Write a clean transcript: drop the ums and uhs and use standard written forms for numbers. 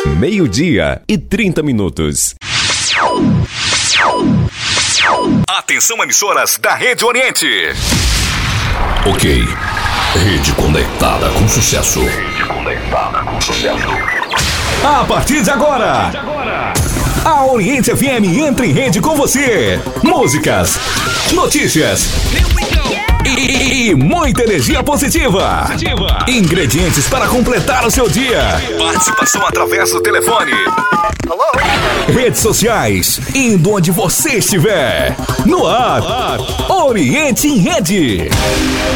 12:30. Atenção, emissoras da Rede Oriente. Ok. Rede conectada com sucesso. A partir de agora, a Oriente FM entra em rede com você. Músicas, notícias e muita energia positiva. Ingredientes para completar o seu dia. Participação através do telefone. Redes sociais, indo onde você estiver. No ar, Oriente em Rede.